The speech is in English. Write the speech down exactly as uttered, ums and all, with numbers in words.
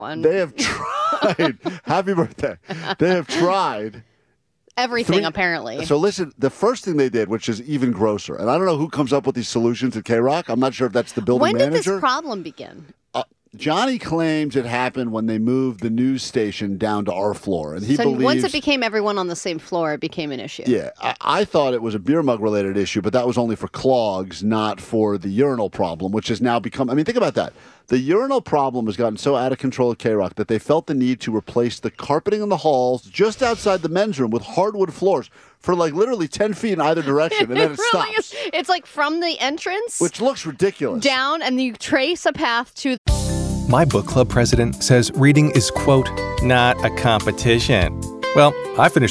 One. They have tried. Happy birthday. They have tried. Everything, Three, apparently. So listen, the first thing they did, which is even grosser, and I don't know who comes up with these solutions at K-Rock. I'm not sure if that's the building when manager. When did this problem begin? Uh, Johnny claims it happened when they moved the news station down to our floor. And he so believes, once it became everyone on the same floor, it became an issue. Yeah. I, I thought it was a beer mug related issue, but that was only for clogs, not for the urinal problem, which has now become, I mean, think about that. The urinal problem has gotten so out of control at K-Rock that they felt the need to replace the carpeting in the halls just outside the men's room with hardwood floors for like literally ten feet in either direction, and then it, it really stops. Is. It's like from the entrance, which looks ridiculous, down, and you trace a path to. My book club president says reading is, quote, not a competition. Well, I finished